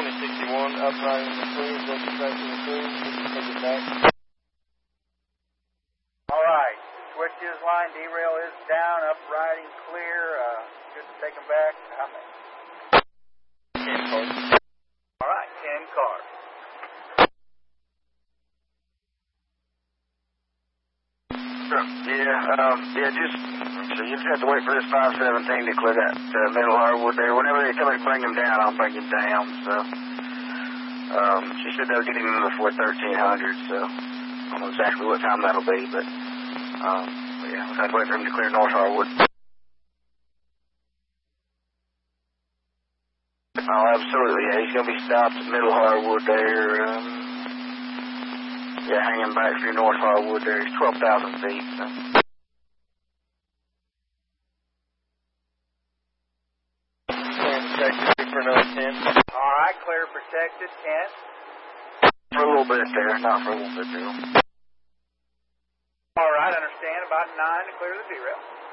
2061, upriding the clear, just tracking the clear, take it back. All right, switches line, derail is down, upriding clear, good to take them back. How many? 10 cars. All right, 10 cars. So you just have to wait for this 517 to clear that middle hardwood there. Whenever they tell me to bring him down, I'll bring him down. So she said they'll get him in before 1300. So I don't know exactly what time that'll be, but yeah, we'll have to wait for him to clear North Hardwood. Oh, absolutely. Yeah, he's gonna be stopped at middle hardwood there. Yeah, hanging back through North Hardwood there. He's 12,000 feet. So. Protected for another 10. All right, clear protected, 10. For a little bit there, not for a little bit there. All right, understand, about 9 to clear the derail.